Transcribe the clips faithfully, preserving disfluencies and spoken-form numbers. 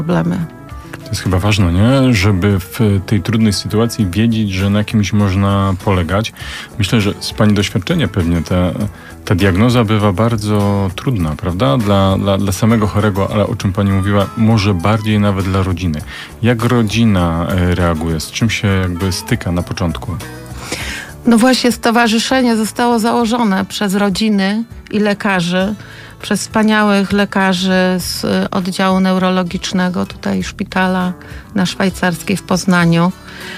problemy. To jest chyba ważne, nie? Żeby w tej trudnej sytuacji wiedzieć, że na kimś można polegać. Myślę, że z pani doświadczenia pewnie ta, ta diagnoza bywa bardzo trudna, prawda? Dla, dla, dla samego chorego, ale o czym pani mówiła, może bardziej nawet dla rodziny. Jak rodzina reaguje? Z czym się jakby styka na początku? No właśnie, stowarzyszenie zostało założone przez rodziny i lekarzy, przez wspaniałych lekarzy z oddziału neurologicznego tutaj szpitala na Szwajcarskiej w Poznaniu.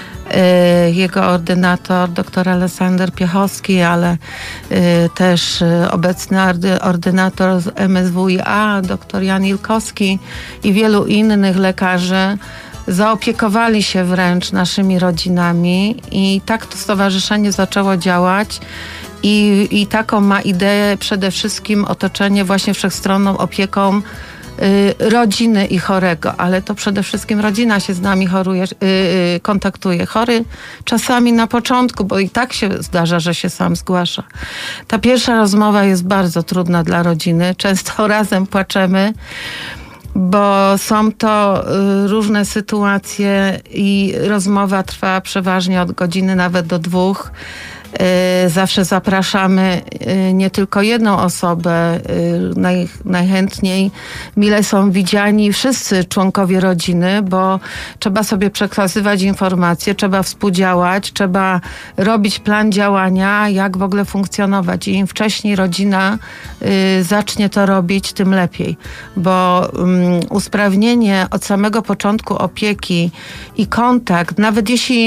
Jego ordynator, dr Aleksander Piechowski, ale też obecny ordynator z M S W i A, dr Jan Ilkowski i wielu innych lekarzy zaopiekowali się wręcz naszymi rodzinami i tak to stowarzyszenie zaczęło działać. I, I taką ma ideę przede wszystkim otoczenie właśnie wszechstronną opieką y, rodziny i chorego, ale to przede wszystkim rodzina się z nami choruje, y, y, kontaktuje. Chory czasami na początku, bo i tak się zdarza, że się sam zgłasza. Ta pierwsza rozmowa jest bardzo trudna dla rodziny. Często razem płaczemy, bo są to y, różne sytuacje i rozmowa trwa przeważnie od godziny nawet do dwóch. Zawsze zapraszamy nie tylko jedną osobę, naj, najchętniej mile są widziani wszyscy członkowie rodziny, bo trzeba sobie przekazywać informacje, trzeba współdziałać, trzeba robić plan działania, jak w ogóle funkcjonować. I im wcześniej rodzina zacznie to robić, tym lepiej, bo um, usprawnienie od samego początku opieki i kontakt, nawet jeśli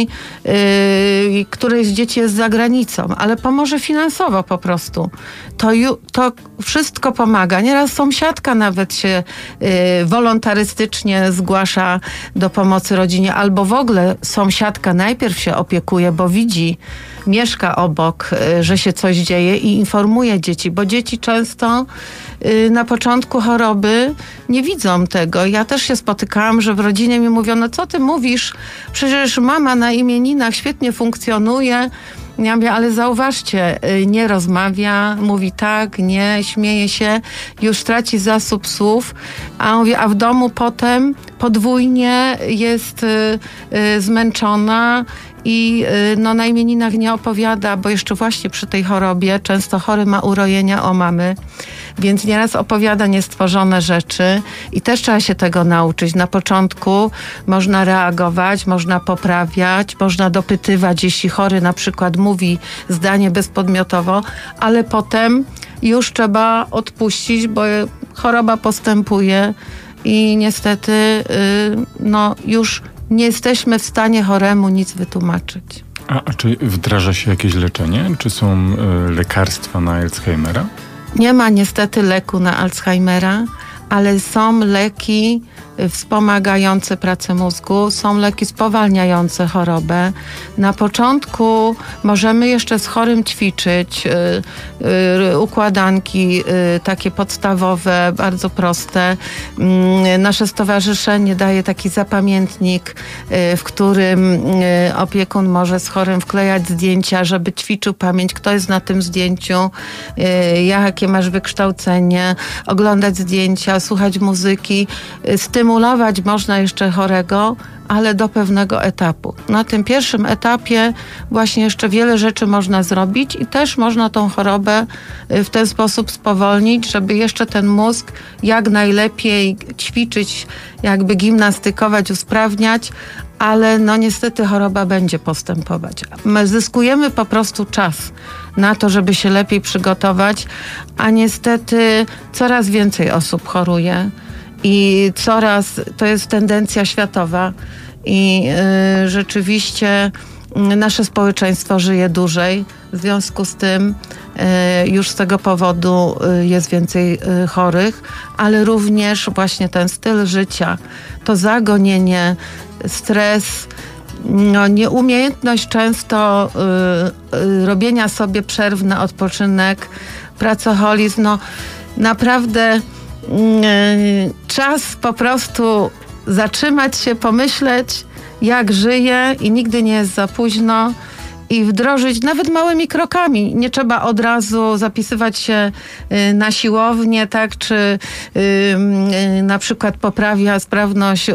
yy, któreś z dzieci jest za granicą, ale pomoże finansowo po prostu. To, ju, to wszystko pomaga. Nieraz sąsiadka nawet się y, wolontarystycznie zgłasza do pomocy rodzinie, albo w ogóle sąsiadka najpierw się opiekuje, bo widzi, mieszka obok, y, że się coś dzieje i informuje dzieci, bo dzieci często y, na początku choroby nie widzą tego. Ja też się spotykałam, że w rodzinie mi mówiono, co ty mówisz? Przecież mama na imieninach świetnie funkcjonuje. Ja mówię, ale zauważcie, nie rozmawia, mówi tak, nie, śmieje się, już traci zasób słów, a mówię, a w domu potem podwójnie jest y, y, zmęczona i y, no, na imieninach nie opowiada, bo jeszcze właśnie przy tej chorobie często chory ma urojenia o mamy, więc nieraz opowiada niestworzone rzeczy i też trzeba się tego nauczyć. Na początku można reagować, można poprawiać, można dopytywać, jeśli chory na przykład mówi zdanie bezpodmiotowo, ale potem już trzeba odpuścić, bo choroba postępuje i niestety y, no, już nie jesteśmy w stanie choremu nic wytłumaczyć. A, a czy wdraża się jakieś leczenie? Czy są y, lekarstwa na Alzheimera? Nie ma niestety leku na Alzheimera, ale są leki wspomagające pracę mózgu, są leki spowalniające chorobę. Na początku możemy jeszcze z chorym ćwiczyć y, y, układanki y, takie podstawowe, bardzo proste. Y, nasze stowarzyszenie daje taki zapamiętnik, y, w którym y, opiekun może z chorym wklejać zdjęcia, żeby ćwiczył pamięć, kto jest na tym zdjęciu, y, jakie masz wykształcenie, oglądać zdjęcia, słuchać muzyki, y, stymulować można jeszcze chorego, ale do pewnego etapu. Na tym pierwszym etapie właśnie jeszcze wiele rzeczy można zrobić i też można tą chorobę w ten sposób spowolnić, żeby jeszcze ten mózg jak najlepiej ćwiczyć, jakby gimnastykować, usprawniać, ale no niestety choroba będzie postępować. My zyskujemy po prostu czas na to, żeby się lepiej przygotować, a niestety coraz więcej osób choruje. I coraz, to jest tendencja światowa i y, rzeczywiście y, nasze społeczeństwo żyje dłużej. W związku z tym y, już z tego powodu y, jest więcej y, chorych, ale również właśnie ten styl życia, to zagonienie, stres, no, nieumiejętność często y, y, robienia sobie przerw na odpoczynek, pracoholizm, no naprawdę czas po prostu zatrzymać się, pomyśleć, jak żyję i nigdy nie jest za późno i wdrożyć nawet małymi krokami. Nie trzeba od razu zapisywać się na siłownię, tak, czy yy, na przykład poprawia sprawność